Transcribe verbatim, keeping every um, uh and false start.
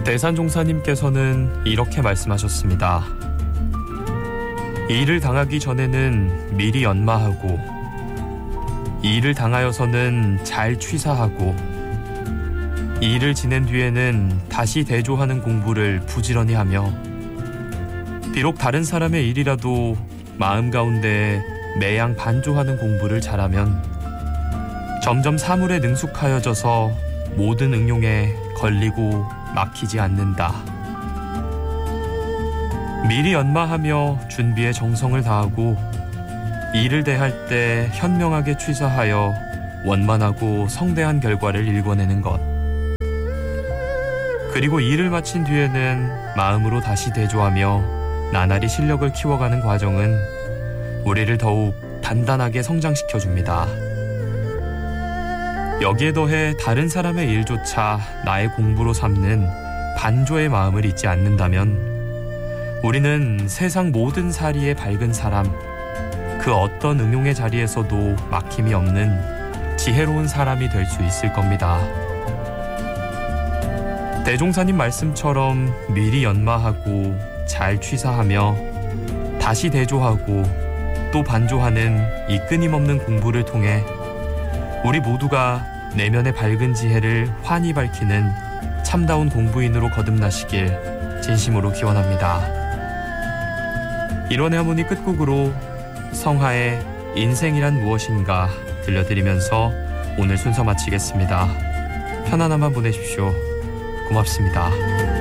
대산종사님께서는 이렇게 말씀하셨습니다. 이 일을 당하기 전에는 미리 연마하고, 이 일을 당하여서는 잘 취사하고, 이 일을 지낸 뒤에는 다시 대조하는 공부를 부지런히 하며, 비록 다른 사람의 일이라도 마음 가운데 매양 반조하는 공부를 잘하면 점점 사물에 능숙하여져서 모든 응용에 걸리고 막히지 않는다. 미리 연마하며 준비에 정성을 다하고 일을 대할 때 현명하게 취사하여 원만하고 성대한 결과를 일궈내는 것. 그리고 일을 마친 뒤에는 마음으로 다시 대조하며 나날이 실력을 키워가는 과정은 우리를 더욱 단단하게 성장시켜줍니다. 여기에 더해 다른 사람의 일조차 나의 공부로 삼는 반조의 마음을 잊지 않는다면 우리는 세상 모든 사리에 밝은 사람, 그 어떤 응용의 자리에서도 막힘이 없는 지혜로운 사람이 될 수 있을 겁니다. 대종사님 말씀처럼 미리 연마하고 잘 취사하며 다시 대조하고 또 반조하는 이 끊임없는 공부를 통해 우리 모두가 내면의 밝은 지혜를 환히 밝히는 참다운 공부인으로 거듭나시길 진심으로 기원합니다. 일원의 하모니 끝곡으로 성하의 인생이란 무엇인가 들려드리면서 오늘 순서 마치겠습니다. 편안한 밤 보내십시오. 고맙습니다.